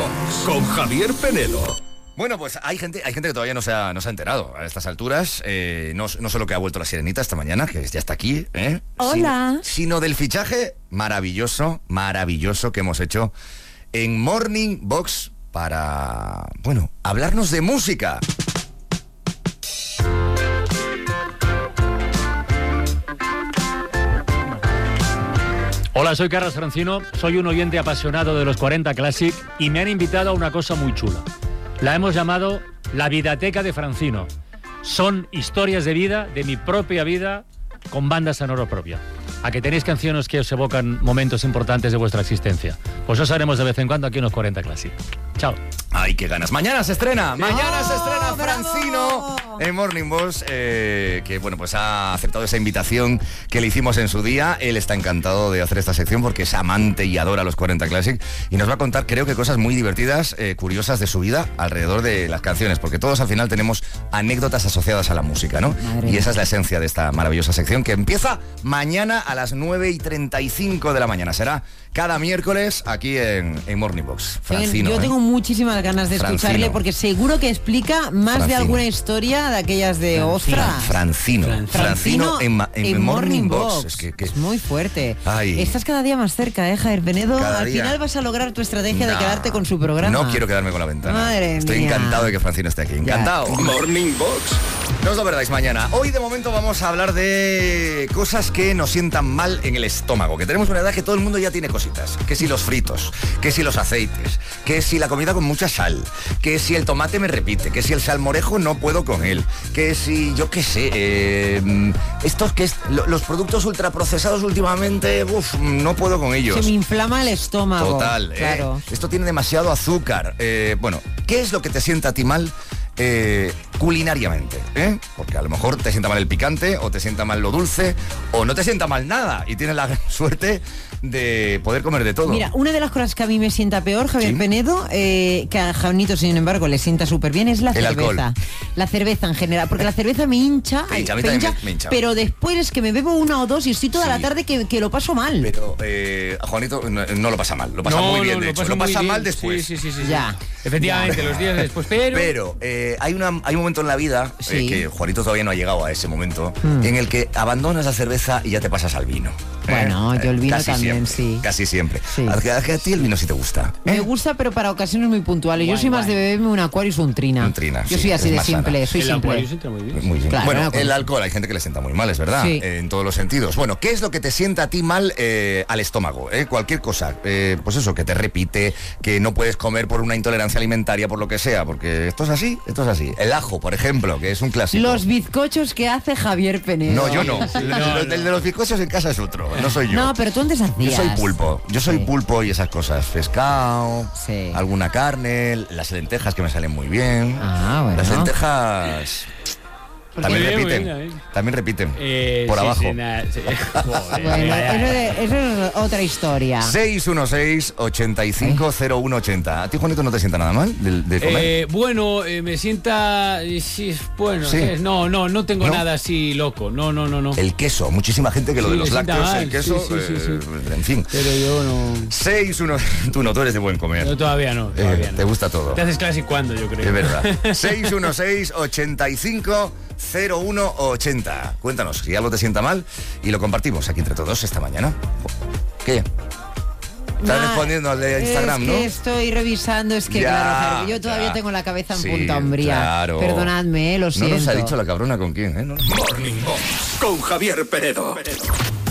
Box con Javier Penedo. Bueno, pues hay gente que todavía no se ha enterado a estas alturas. No solo que ha vuelto la Sirenita esta mañana, que ya está aquí, Hola. sino del fichaje maravilloso que hemos hecho en Morning Box para, bueno, hablarnos de música. Hola, soy Carlos Francino, soy un oyente apasionado de los 40 Classic y me han invitado a una cosa muy chula. La hemos llamado La Vidateca de Francino. Son historias de vida, de mi propia vida, con banda sonora propia. ¿A que tenéis canciones que os evocan momentos importantes de vuestra existencia? Pues os haremos de vez en cuando aquí en los 40 Classic. Chao. ¡Ay, qué ganas! Mañana se estrena ¡bravo! Francino en Morning Box, que bueno, pues ha aceptado esa invitación que le hicimos en su día. Él está encantado de hacer esta sección porque es amante y adora los 40 Classic y nos va a contar, creo que cosas muy divertidas, curiosas de su vida alrededor de las canciones, porque todos al final tenemos anécdotas asociadas a la música, ¿no? Y esa es la esencia de esta maravillosa sección que empieza mañana a las 9:35 de la mañana. Será cada miércoles aquí en Morning Box. Francino, yo tengo muchísimas ganas de Francino. escucharle porque seguro que explica más de alguna historia de aquellas de ostras. Francino en Morning Box. Es muy fuerte. Ay. Estás cada día más cerca, Javier Penedo. Al final vas a lograr tu estrategia de quedarte con su programa. No quiero quedarme con la ventana. Madre Estoy mía. encantado de que Francino esté aquí. Encantado. Morning Box. No os lo perdáis mañana. Hoy de momento vamos a hablar de cosas que nos sientan mal en el estómago. Que tenemos una edad que todo el mundo ya tiene cositas. Que si los fritos, que si los aceites, que si la comida con mucha sal, que si el tomate me repite, que si el salmorejo no puedo con él, que si, yo qué sé, los productos ultraprocesados últimamente, no puedo con ellos. Se me inflama el estómago. Total, claro. Esto tiene demasiado azúcar. Bueno, ¿qué es lo que te sienta a ti mal culinariamente? Porque a lo mejor te sienta mal el picante, o te sienta mal lo dulce, o no te sienta mal nada y tienes la gran suerte de poder comer de todo. Mira, una de las cosas que a mí me sienta peor, Javier ¿Sí? Penedo, que a Jaunito, sin embargo, le sienta súper bien, es la El cerveza. alcohol. La cerveza en general, porque la cerveza me hincha, Me hincha, a mí también me hincha. pero después es que me bebo una o dos y estoy toda la tarde que lo paso mal. Pero a Juanito no lo pasa mal, lo pasa muy bien, de hecho. Lo pasa mal después. Sí. Ya. Efectivamente, los días después, pero hay un momento en la vida, Sí. que Juanito todavía no ha llegado a ese momento, en el que abandonas la cerveza y ya te pasas al vino. Bueno, yo el vino Casi también, siempre, sí. Casi siempre. Sí. A ti el vino sí te gusta. Me gusta, pero para ocasiones muy puntuales. Yo soy más de beberme un Aquarius o un Trina. Un Trina, Yo sí, soy así es de más simple, sana. soy el simple. Aquarius entra muy bien. Muy bien. Claro, Bueno, no, el alcohol hay gente que le sienta muy mal, es verdad, Sí. en todos los sentidos. Bueno, ¿qué es lo que te sienta a ti mal al estómago? Cualquier cosa, pues eso, que te repite, que no puedes comer por una intolerancia alimentaria, por lo que sea, porque esto es así. El ajo, por ejemplo, que es un clásico. Los bizcochos que hace Javier Penedo. No, yo no. El de los bizcochos en casa es otro, no soy yo. No, pero tú antes hacías. Yo soy pulpo. Yo soy Sí. pulpo y esas cosas. Pescado, Sí. alguna carne, las lentejas que me salen muy bien. Ah, bueno. Las lentejas también Muy repiten. bien. También repiten. Sí, Por abajo. Joder, Bueno, eso es otra historia. 616-850180. ¿A ti, Juanito, no te sienta nada mal de comer? Bueno, me sienta... Sí, bueno, Sí. no tengo ¿No? nada así loco. No. El queso. Muchísima gente que lo Sí, de los le sienta lácteos, mal. el queso, Sí. en fin. Pero yo no... 61... Tú eres de buen comer. Yo todavía no. Te gusta todo. Te haces Classic cuando, yo creo. Es verdad. 616-850180. Cuéntanos si algo te sienta mal y lo compartimos aquí entre todos esta mañana. ¿Qué? Estás respondiendo al de Instagram, es ¿no? que estoy revisando, es que Ya, claro, yo todavía ya. tengo la cabeza en Sí, punta umbría. claro. Perdonadme, lo No siento. nos ha dicho la cabrona con quién, ¿eh? No. Morning Box con Javier Penedo.